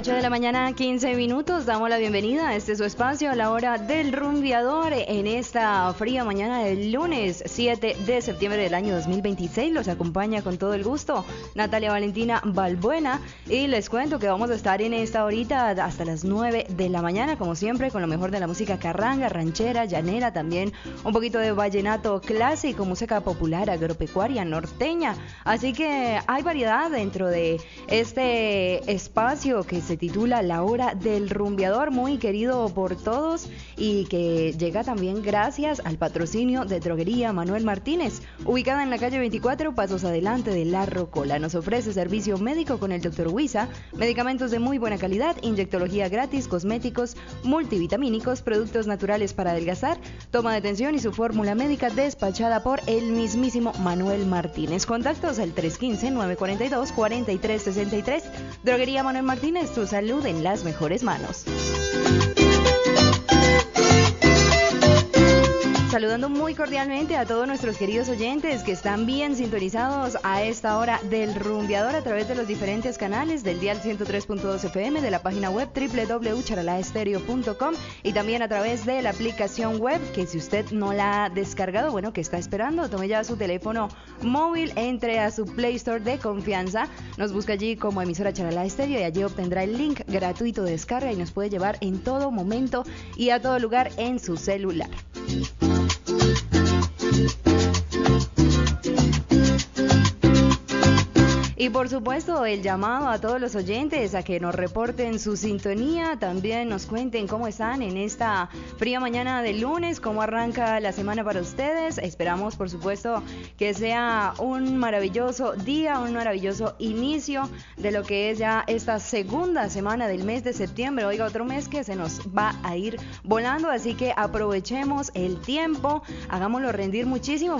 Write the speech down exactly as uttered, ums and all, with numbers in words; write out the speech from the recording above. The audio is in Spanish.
ocho de la mañana, quince minutos, damos la bienvenida a este su espacio, a la hora del rumbeador, en esta fría mañana del lunes siete de septiembre del año dos mil veintiséis. Los acompaña con todo el gusto Natalia Valentina Balbuena, y les cuento que vamos a estar en esta horita hasta las nueve de la mañana, como siempre, con lo mejor de la música carranga, ranchera, llanera, también un poquito de vallenato clásico, música popular, agropecuaria, norteña. Así que hay variedad dentro de este espacio que se se titula La Hora del Rumbeador, muy querido por todos y que llega también gracias al patrocinio de Droguería Manuel Martínez, ubicada en la calle veinticuatro, pasos adelante de La Rocola. Nos ofrece servicio médico con el doctor Huiza, medicamentos de muy buena calidad, inyectología gratis, cosméticos, multivitamínicos, productos naturales para adelgazar, toma de tensión y su fórmula médica despachada por el mismísimo Manuel Martínez. Contactos al tres uno cinco, nueve cuatro dos, cuatro tres seis tres. Droguería Manuel Martínez, tu salud en las mejores manos. Saludando muy cordialmente a todos nuestros queridos oyentes que están bien sintonizados a esta hora del rumbeador a través de los diferentes canales del dial ciento tres punto dos F M, de la página web doble u doble u doble u punto charalaestereo punto com y también a través de la aplicación web, que si usted no la ha descargado, bueno, ¿qué está esperando? Tome ya su teléfono móvil, entre a su Play Store de confianza, nos busca allí como emisora Charalá Estéreo y allí obtendrá el link gratuito de descarga y nos puede llevar en todo momento y a todo lugar en su celular. Y por supuesto, el llamado a todos los oyentes a que nos reporten su sintonía, también nos cuenten cómo están en esta fría mañana de lunes, cómo arranca la semana para ustedes. Esperamos, por supuesto, que sea un maravilloso día, un maravilloso inicio de lo que es ya esta segunda semana del mes de septiembre. Oiga, otro mes que se nos va a ir volando, así que aprovechemos el tiempo, hagámoslo rendir muchísimo.